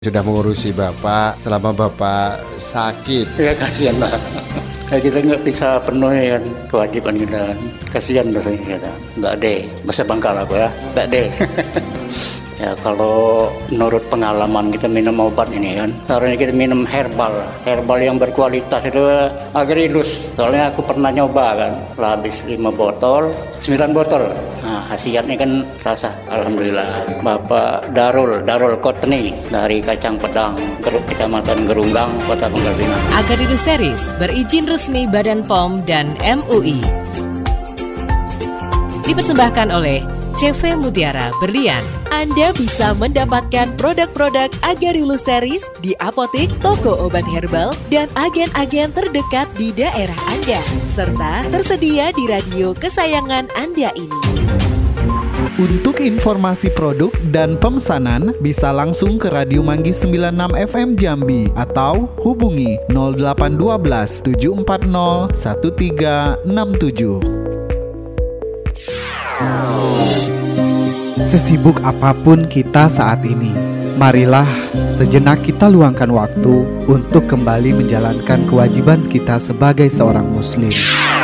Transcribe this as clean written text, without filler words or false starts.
Sudah mengurusi Bapak selama Bapak sakit. Ya kasihan lah. Kayak kita nggak bisa penuhi kan kewajiban kita kan. Kasihan rasanya kita. Nggak deh. Bahasa Bangka aku ya. Nggak deh. Ya kalau menurut pengalaman kita minum obat ini kan, seharusnya kita minum herbal yang berkualitas itu Agrilus. Soalnya aku pernah nyoba kan, lah habis 5 botol, 9 botol. Nah khasiatnya kan rasa, alhamdulillah. Bapak Darul Kotni dari Kacang Pedang, Kecamatan Gerunggang, Kota Pangkal Pinang. Agrilus Series berizin resmi Badan POM dan MUI. Dipersembahkan oleh CV Mutiara Berlian. Anda bisa mendapatkan produk-produk Agrilus Series di apotek, toko obat herbal, dan agen-agen terdekat di daerah Anda, serta tersedia di radio kesayangan Anda ini. Untuk informasi produk dan pemesanan bisa langsung ke Radio Manggis 96 FM Jambi atau hubungi 0812 740 1367. Sesibuk apapun kita saat ini, marilah sejenak kita luangkan waktu untuk kembali menjalankan kewajiban kita sebagai seorang muslim.